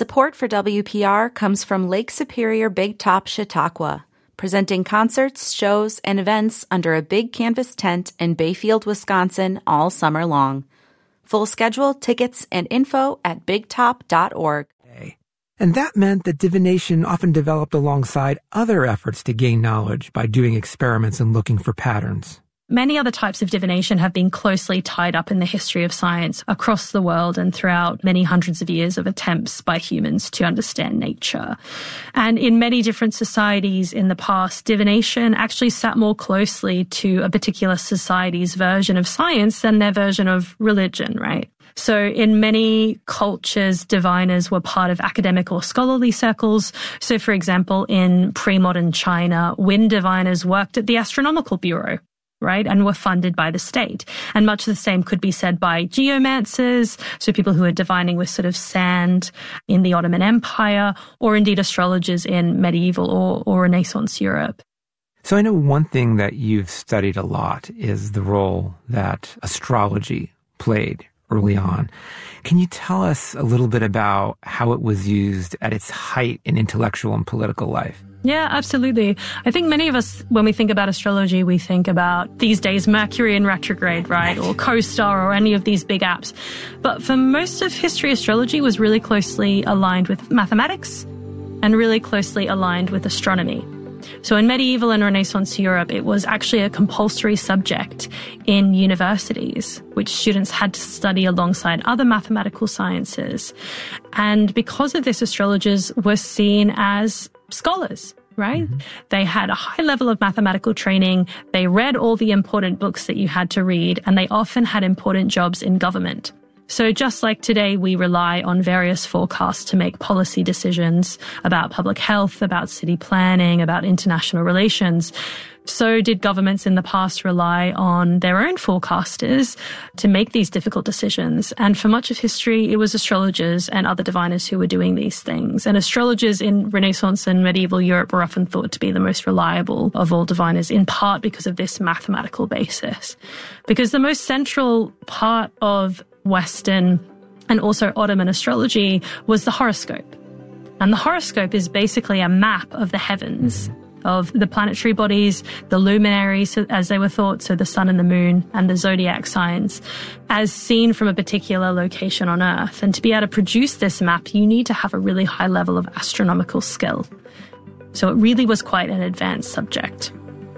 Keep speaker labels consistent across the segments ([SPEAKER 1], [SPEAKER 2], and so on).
[SPEAKER 1] Support for WPR comes from Lake Superior Big Top Chautauqua, presenting concerts, shows, and events under a big canvas tent in Bayfield, Wisconsin all summer long. Full schedule, tickets, and info at bigtop.org.
[SPEAKER 2] And that meant that divination often developed alongside other efforts to gain knowledge by doing experiments and looking for patterns.
[SPEAKER 3] Many other types of divination have been closely tied up in the history of science across the world and throughout many hundreds of years of attempts by humans to understand nature. And in many different societies in the past, divination actually sat more closely to a particular society's version of science than their version of religion, right? So in many cultures, diviners were part of academic or scholarly circles. So for example, in pre-modern China, wind diviners worked at the Astronomical Bureau, right, and were funded by the state. And much the same could be said by geomancers, so people who are divining with sort of sand in the Ottoman Empire, or indeed astrologers in medieval or Renaissance Europe.
[SPEAKER 2] So I know one thing that you've studied a lot is the role that astrology played early on. Can you tell us a little bit about how it was used at its height in intellectual and political life?
[SPEAKER 3] Yeah, absolutely. I think many of us, when we think about astrology, we think about these days Mercury in retrograde, right? Or CoStar or any of these big apps. But for most of history, astrology was really closely aligned with mathematics and really closely aligned with astronomy. So in medieval and Renaissance Europe, it was actually a compulsory subject in universities, which students had to study alongside other mathematical sciences. And because of this, astrologers were seen as scholars, right? Mm-hmm. They had a high level of mathematical training. They read all the important books that you had to read, and they often had important jobs in government. So just like today, we rely on various forecasts to make policy decisions about public health, about city planning, about international relations. So did governments in the past rely on their own forecasters to make these difficult decisions. And for much of history, it was astrologers and other diviners who were doing these things. And astrologers in Renaissance and medieval Europe were often thought to be the most reliable of all diviners, in part because of this mathematical basis. Because the most central part of Western and also Ottoman astrology was the horoscope. And the horoscope is basically a map of the heavens, of the planetary bodies, the luminaries, as they were thought, so the sun and the moon, and the zodiac signs, as seen from a particular location on Earth. And to be able to produce this map, you need to have a really high level of astronomical skill. So it really was quite an advanced subject.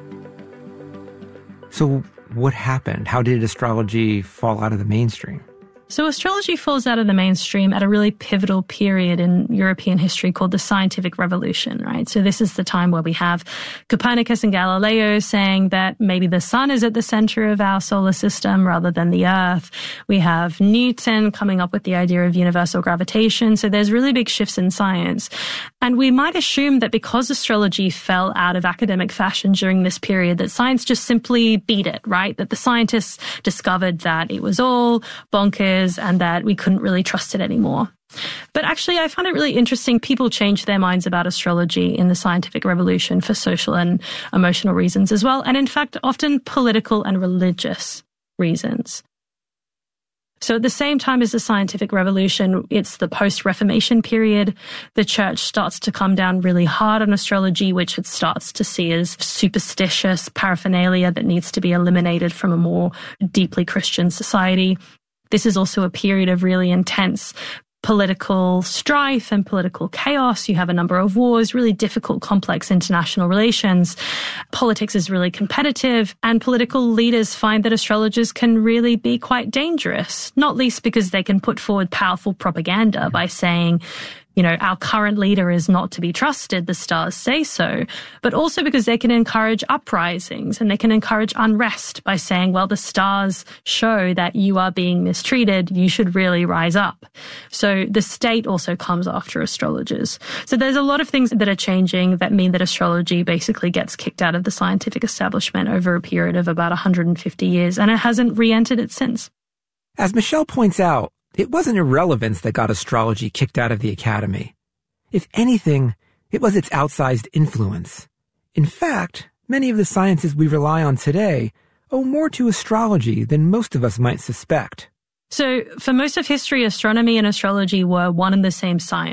[SPEAKER 2] So what happened? How did astrology fall out of the mainstream?
[SPEAKER 3] So astrology falls out of the mainstream at a really pivotal period in European history called the Scientific Revolution, right? So this is the time where we have Copernicus and Galileo saying that maybe the sun is at the center of our solar system rather than the Earth. We have Newton coming up with the idea of universal gravitation. So there's really big shifts in science. And we might assume that because astrology fell out of academic fashion during this period, that science just simply beat it, right? That the scientists discovered that it was all bonkers and that we couldn't really trust it anymore. But actually, I find it really interesting. People changed their minds about astrology in the scientific revolution for social and emotional reasons as well. And in fact, often political and religious reasons. So at the same time as the scientific revolution, it's the post-Reformation period. The church starts to come down really hard on astrology, which it starts to see as superstitious paraphernalia that needs to be eliminated from a more deeply Christian society. This is also a period of really intense political strife and political chaos. You have a number of wars, really difficult, complex international relations. Politics is really competitive, and political leaders find that astrologers can really be quite dangerous, not least because they can put forward powerful propaganda by saying, you know, our current leader is not to be trusted, the stars say so, but also because they can encourage uprisings and they can encourage unrest by saying, well, the stars show that you are being mistreated, you should really rise up. So the state also comes after astrologers. So there's a lot of things that are changing that mean that astrology basically gets kicked out of the scientific establishment over a period of about 150 years, and it hasn't re-entered it since.
[SPEAKER 2] As Michelle points out, it wasn't irrelevance that got astrology kicked out of the academy. If anything, it was its outsized influence. In fact, many of the sciences we rely on today owe more to astrology than most of us might suspect.
[SPEAKER 3] So for most of history, astronomy and astrology were one and the same science.